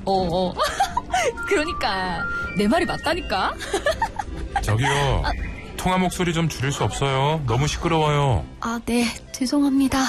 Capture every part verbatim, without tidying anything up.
어, 어. 그러니까 내 말이 맞다니까. 저기요. 아, 통화 목소리 좀 줄일 수 없어요. 너무 시끄러워요. 아, 네. 죄송합니다.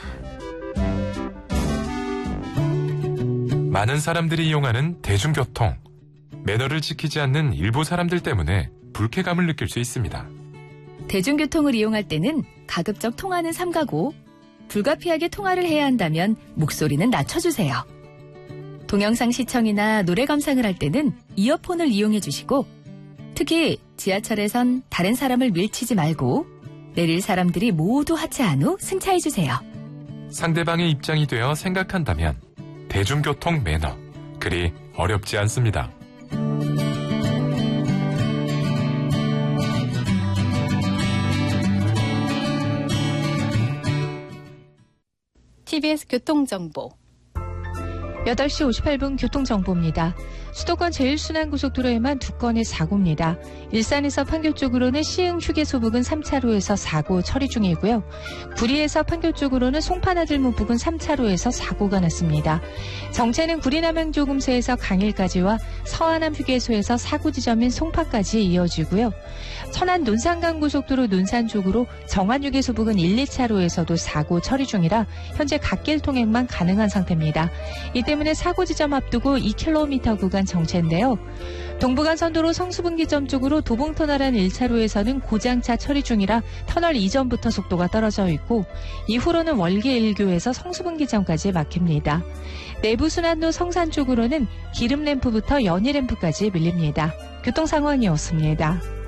많은 사람들이 이용하는 대중교통. 매너를 지키지 않는 일부 사람들 때문에 불쾌감을 느낄 수 있습니다. 대중교통을 이용할 때는 가급적 통화는 삼가고 불가피하게 통화를 해야 한다면 목소리는 낮춰주세요. 동영상 시청이나 노래 감상을 할 때는 이어폰을 이용해 주시고 특히 지하철에선 다른 사람을 밀치지 말고 내릴 사람들이 모두 하차한 후 승차해 주세요. 상대방의 입장이 되어 생각한다면 대중교통 매너, 그리 어렵지 않습니다. 티비에스 교통정보 여덟 시 오십팔 분 교통정보입니다. 수도권 제일순환고속도로에만 두 건의 사고입니다. 일산에서 판교 쪽으로는 시흥 휴게소 부근 삼 차로에서 사고 처리 중이고요. 구리에서 판교 쪽으로는 송파나들목 부근 삼 차로에서 사고가 났습니다. 정체는 구리남양조금소에서 강일까지와 서안암 휴게소에서 사고 지점인 송파까지 이어지고요. 천안 논산간고속도로 논산 쪽으로 정안휴게소 부근 일, 이 차로에서도 사고 처리 중이라 현재 갓길 통행만 가능한 상태입니다. 이 때문에 사고 지점 앞두고 이 킬로미터 구간 정체인데요. 동부간선도로 성수분기점 쪽으로 도봉터널 안 일 차로에서는 고장차 처리 중이라 터널 이전부터 속도가 떨어져 있고 이후로는 월계 일 교에서 성수분기점까지 막힙니다. 내부순환로 성산 쪽으로는 기름램프부터 연희램프까지 밀립니다. 교통상황이었습니다.